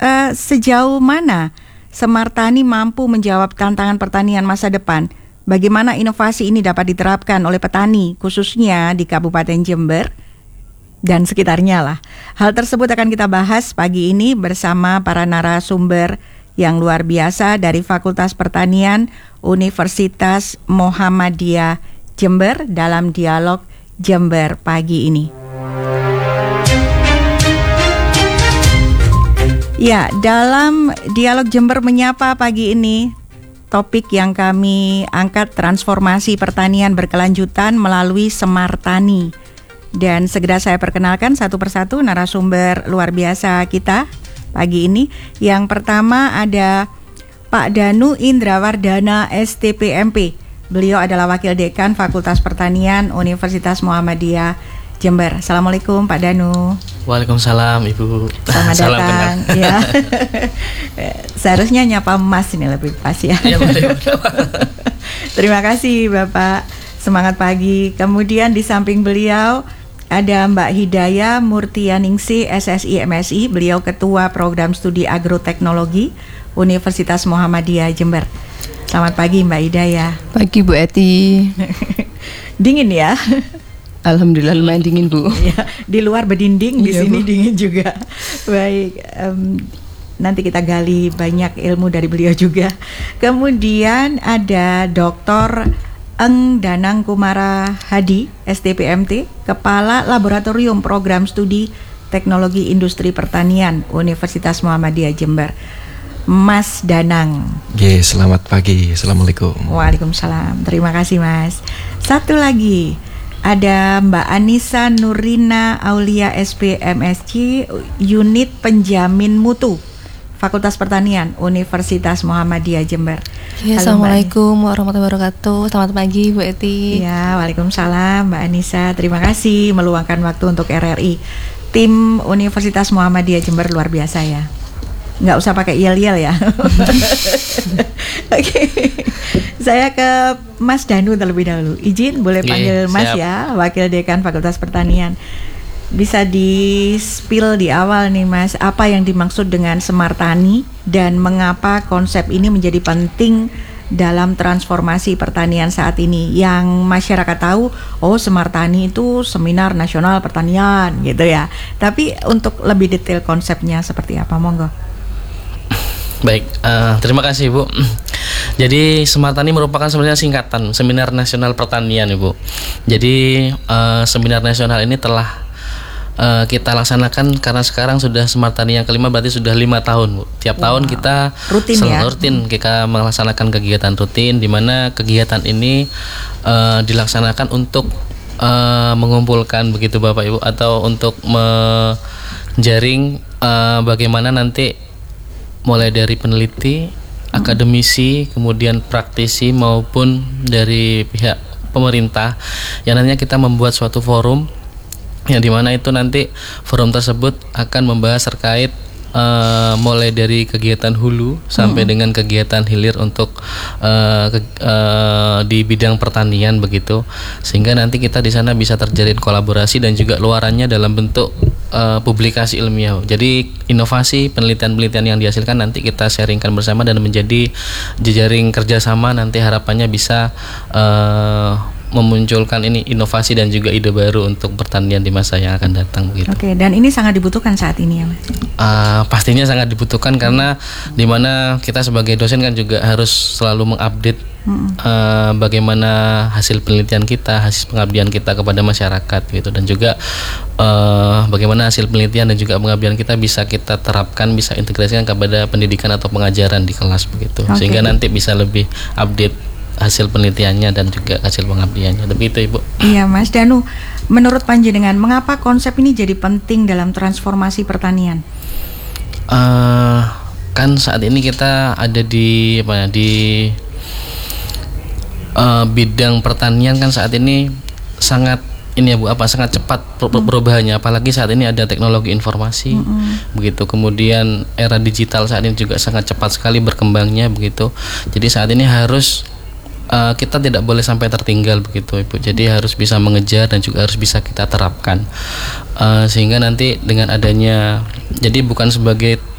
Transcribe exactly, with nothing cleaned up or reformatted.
uh, sejauh mana Smart Tani mampu menjawab tantangan pertanian masa depan? Bagaimana inovasi ini dapat diterapkan oleh petani, khususnya di Kabupaten Jember dan sekitarnya lah. Hal tersebut akan kita bahas pagi ini bersama para narasumber yang luar biasa dari Fakultas Pertanian Universitas Muhammadiyah Jember dalam dialog Jember pagi ini. Ya, dalam dialog Jember Menyapa pagi ini, topik yang kami angkat transformasi pertanian berkelanjutan melalui Smart Tani. Dan segera saya perkenalkan satu persatu narasumber luar biasa kita pagi ini. Yang pertama ada Pak Danu Indrawardana S T P M P. Beliau adalah Wakil Dekan Fakultas Pertanian Universitas Muhammadiyah Jember. Assalamualaikum Pak Danu. Waalaikumsalam Ibu. Selamat Salam datang. Ya. Seharusnya nyapa Mas ini lebih pas ya. Ya boleh. Terima kasih Bapak. Semangat pagi. Kemudian di samping beliau ada Mbak Hidayah Murtianingsi S S I M S I. Beliau Ketua Program Studi Agroteknologi Universitas Muhammadiyah Jember. Selamat pagi Mbak Hidayah. Pagi Bu Eti. Dingin ya? Alhamdulillah lumayan dingin Bu. Ya, di luar berdinding, di iya, sini Bu. dingin juga. Baik, um, nanti kita gali banyak ilmu dari beliau juga. Kemudian ada Doktor Eng Danang Kumara Hadi S T P M T, Kepala Laboratorium Program Studi Teknologi Industri Pertanian Universitas Muhammadiyah Jember. Mas Danang. Oke, selamat pagi. Assalamualaikum. Waalaikumsalam. Terima kasih Mas. Satu lagi ada Mbak Anissa Nurina Aulia S P M S C, Unit Penjamin Mutu Fakultas Pertanian Universitas Muhammadiyah Jember. Ya, Halo, Assalamualaikum warahmatullahi wabarakatuh. Selamat pagi Bu Eti. Ya, waalaikumsalam Mbak Anissa. Terima kasih meluangkan waktu untuk R R I. Tim Universitas Muhammadiyah Jember luar biasa ya. Nggak usah pakai yel-yel ya. Oke, saya ke Mas Danu terlebih dahulu. Izin boleh panggil Oke, Mas siap. ya, Wakil Dekan Fakultas Pertanian. Bisa di-spill di awal nih Mas, apa yang dimaksud dengan Smart Tani dan mengapa konsep ini menjadi penting dalam transformasi pertanian saat ini? Yang masyarakat tahu, oh Smart Tani itu seminar nasional pertanian gitu ya. Tapi untuk lebih detail konsepnya seperti apa, monggo. Baik, uh, terima kasih Bu. Jadi Smart Tani merupakan sebenarnya singkatan Seminar Nasional Pertanian Ibu. Jadi uh, Seminar Nasional ini telah uh, kita laksanakan karena sekarang sudah Smart Tani yang kelima, berarti sudah lima tahun Bu. Tiap wow. tahun kita rutin sel- ya? rutin kita melaksanakan kegiatan rutin, di mana kegiatan ini uh, dilaksanakan untuk uh, mengumpulkan begitu Bapak Ibu, atau untuk menjaring uh, bagaimana nanti mulai dari peneliti, akademisi, kemudian praktisi maupun dari pihak pemerintah, yang nantinya kita membuat suatu forum yang dimana itu nanti forum tersebut akan membahas terkait uh, mulai dari kegiatan hulu sampai hmm. dengan kegiatan hilir untuk uh, ke, uh, di bidang pertanian begitu, sehingga nanti kita di sana bisa terjalin kolaborasi dan juga luarannya dalam bentuk Uh, publikasi ilmiah. Jadi inovasi penelitian-penelitian yang dihasilkan nanti kita sharingkan bersama dan menjadi jejaring kerjasama, nanti harapannya bisa uh, memunculkan ini inovasi dan juga ide baru untuk pertanian di masa yang akan datang begitu. Oke, dan ini sangat dibutuhkan saat ini ya Mas? Uh, pastinya sangat dibutuhkan karena dimana kita sebagai dosen kan juga harus selalu mengupdate hmm. uh, bagaimana hasil penelitian kita, hasil pengabdian kita kepada masyarakat gitu, dan juga uh, bagaimana hasil penelitian dan juga pengabdian kita bisa kita terapkan, bisa integrasikan kepada pendidikan atau pengajaran di kelas begitu, okay. sehingga nanti bisa lebih update hasil penelitiannya dan juga hasil pengabdiannya. Tapi itu Ibu. Iya Mas Danu, menurut panjenengan mengapa konsep ini jadi penting dalam transformasi pertanian? Uh, kan saat ini kita ada di apa ya, di uh, bidang pertanian kan saat ini sangat ini ya Bu, apa sangat cepat perubahannya, apalagi saat ini ada teknologi informasi mm-hmm. begitu, kemudian era digital saat ini juga sangat cepat sekali berkembangnya begitu. Jadi saat ini harus Uh, kita tidak boleh sampai tertinggal begitu Ibu. Jadi harus bisa mengejar dan juga harus bisa kita terapkan, uh, sehingga nanti dengan adanya, jadi bukan sebagai